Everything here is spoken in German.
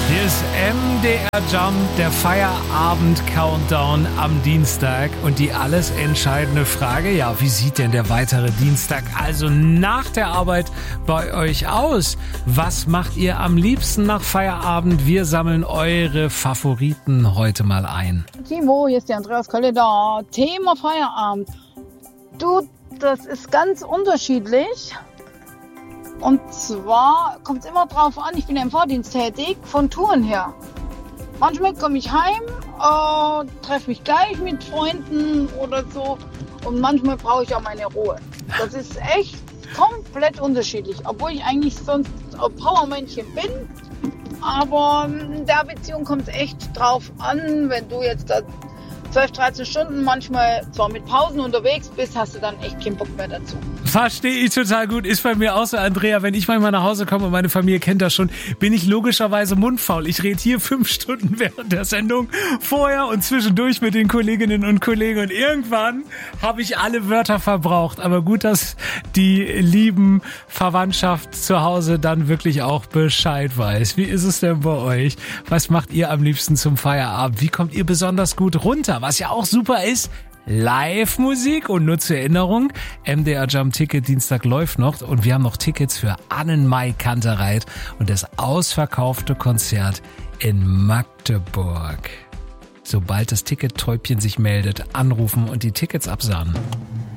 Hier ist MDR Jump, der Feierabend-Countdown am Dienstag. Und die alles entscheidende Frage, ja, wie sieht denn der weitere Dienstag, also nach der Arbeit, bei euch aus? Was macht ihr am liebsten nach Feierabend? Wir sammeln eure Favoriten heute mal ein. Timo, hier ist der Andreas Kölle da. Thema Feierabend. Du, das ist ganz unterschiedlich. Und zwar kommt es immer drauf an, ich bin ja im Fahrdienst tätig, von Touren her. Manchmal komme ich heim, treffe mich gleich mit Freunden oder so und manchmal brauche ich auch meine Ruhe. Das ist echt komplett unterschiedlich, obwohl ich eigentlich sonst ein Powermännchen bin. Aber in der Beziehung kommt es echt drauf an, wenn du jetzt da 12, 13 Stunden manchmal zwar mit Pausen unterwegs bist, hast du dann echt keinen Bock mehr dazu. Verstehe ich total gut. Ist bei mir auch so, Andrea, wenn ich manchmal nach Hause komme und meine Familie kennt das schon, bin ich logischerweise mundfaul. Ich rede hier 5 Stunden während der Sendung vorher und zwischendurch mit den Kolleginnen und Kollegen und irgendwann habe ich alle Wörter verbraucht. Aber gut, dass die lieben Verwandtschaft zu Hause dann wirklich auch Bescheid weiß. Wie ist es denn bei euch? Was macht ihr am liebsten zum Feierabend? Wie kommt ihr besonders gut runter? Was ja auch super ist, Live-Musik. Und nur zur Erinnerung, MDR Jump Ticket Dienstag läuft noch und wir haben noch Tickets für Annenmai Kantereit und das ausverkaufte Konzert in Magdeburg. Sobald das Ticket-Täubchen sich meldet, anrufen und die Tickets absahnen.